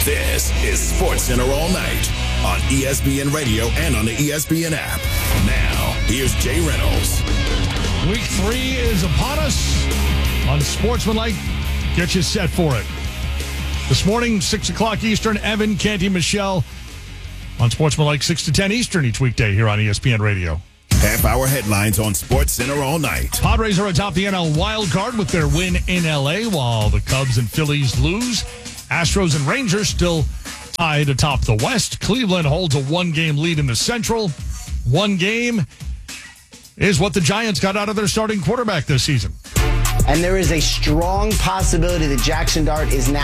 This is SportsCenter All Night on ESPN Radio and on the ESPN app. Now, here's Jay Reynolds. Week 3 is upon us on Sportsmanlike. Get you set for it. This morning, 6 o'clock Eastern, Evan, Canty, Michelle on Sportsmanlike, 6 to 10 Eastern each weekday here on ESPN Radio. Half-hour headlines on SportsCenter All Night. Padres are atop the NL wild card with their win in L.A., while the Cubs and Phillies lose. Astros and Rangers still tied atop the West. Cleveland holds a one-game lead in the Central. One game is what the Giants got out of their starting quarterback this season. And there is a strong possibility that Jackson Dart is now